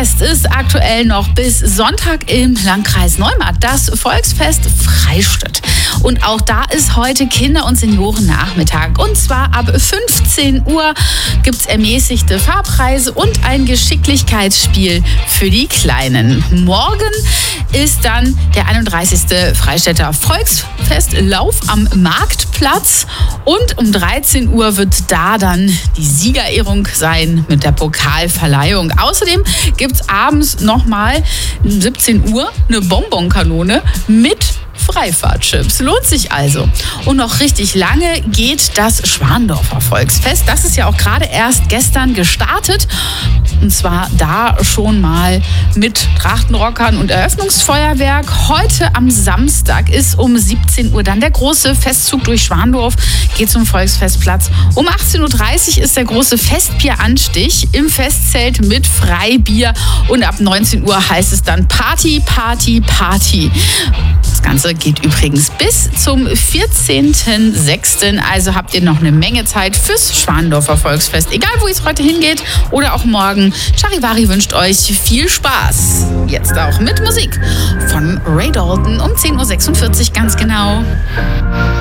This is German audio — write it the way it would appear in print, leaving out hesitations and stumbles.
Volksfest ist aktuell noch bis Sonntag im Landkreis Neumarkt, das Volksfest Freistadt. Und auch da ist heute Kinder- und Seniorennachmittag. Und zwar ab 15 Uhr gibt es ermäßigte Fahrpreise und ein Geschicklichkeitsspiel für die Kleinen. Morgen ist dann der 31. Freistädter Volksfestlauf am Marktplatz. Und um 13 Uhr wird da dann die Siegerehrung sein mit der Pokalverleihung. Außerdem gibt es abends nochmal um 17 Uhr eine Bonbonkanone mit Freifahrtchips. Lohnt sich also. Und noch richtig lange geht das Schwandorfer Volksfest. Das ist ja auch gerade erst gestern gestartet. Und zwar da schon mal mit Trachtenrockern und Eröffnungsfeuerwerk. Heute am Samstag ist um 17 Uhr dann der große Festzug durch Schwandorf. Geht zum Volksfestplatz. Um 18.30 Uhr ist der große Festbieranstich im Festzelt mit Freibier. Und ab 19 Uhr heißt es dann Party, Party, Party. Das Ganze geht übrigens bis zum 14.06. Also habt ihr noch eine Menge Zeit fürs Schwandorfer Volksfest. Egal, wo es heute hingeht oder auch morgen. Charivari wünscht euch viel Spaß. Jetzt auch mit Musik von Ray Dalton um 10.46 Uhr ganz genau.